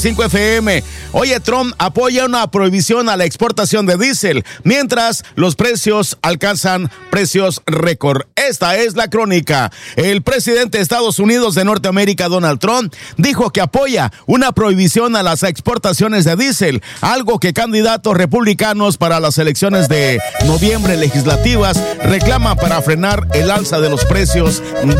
5 FM. Oye, Trump apoya una prohibición a la exportación de diésel, mientras los precios alcanzan precios récord. Esta es la crónica. El presidente de Estados Unidos de Norteamérica, Donald Trump, dijo que apoya una prohibición a las exportaciones de diésel, algo que candidatos republicanos para las elecciones de noviembre legislativas reclaman para frenar el alza de los precios